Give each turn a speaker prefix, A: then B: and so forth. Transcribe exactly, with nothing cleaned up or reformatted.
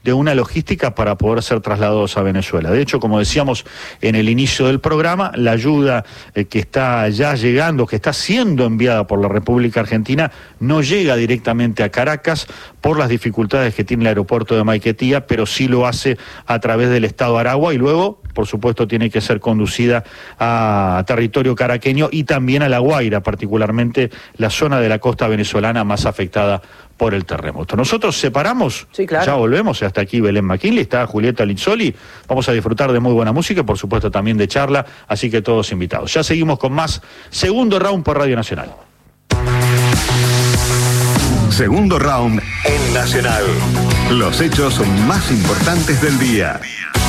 A: de una logística para poder ser trasladados a Venezuela. De hecho, como decíamos en el inicio del programa, la ayuda eh, que está ya llegando, que está siendo enviada por la República Argentina, no llega directamente a Caracas por las dificultades que tiene el aeropuerto de Maiquetía, pero sí lo hace a través del estado de Aragua y luego, por supuesto, tiene que ser conducida a territorio caraqueño y también a La Guaira, particularmente la zona de la costa venezolana más afectada por el terremoto. Nosotros separamos,
B: sí, claro.
A: Ya volvemos, hasta aquí Belén McKinley, está Julieta Lizzoli, vamos a disfrutar de muy buena música y por supuesto también de charla, así que todos invitados. Ya seguimos con más Segundo Round por Radio Nacional.
C: Segundo Round en Nacional. Los hechos más importantes del día.